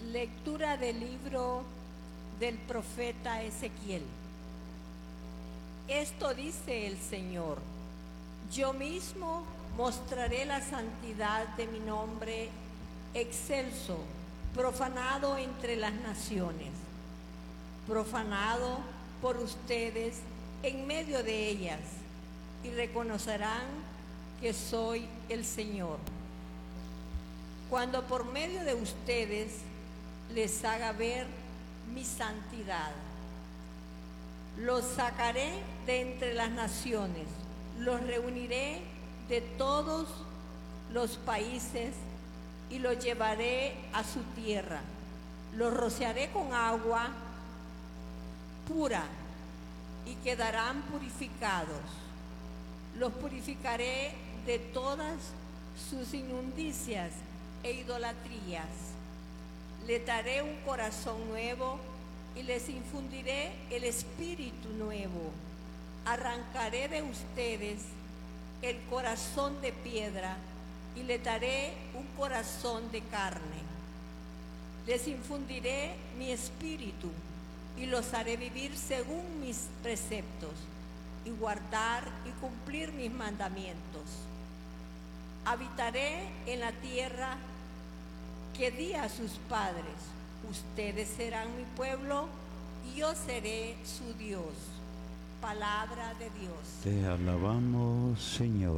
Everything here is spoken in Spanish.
Lectura del libro del profeta Ezequiel. Esto dice el Señor: yo mismo mostraré la santidad de mi nombre excelso, profanado entre las naciones, profanado por ustedes en medio de ellas, y reconocerán que soy el Señor. Cuando por medio de ustedes les haga ver mi santidad, los sacaré de entre las naciones, los reuniré de todos los países y los llevaré a su tierra. Los rociaré con agua pura y quedarán purificados. Los purificaré de todas sus inmundicias e idolatrías. Les daré un corazón nuevo y les infundiré el espíritu nuevo. Arrancaré de ustedes el corazón de piedra y les daré un corazón de carne. Les infundiré mi espíritu y los haré vivir según mis preceptos y guardar y cumplir mis mandamientos. Habitaré en la tierra que di a sus padres. Ustedes serán mi pueblo y yo seré su Dios. Palabra de Dios. Te alabamos, Señor.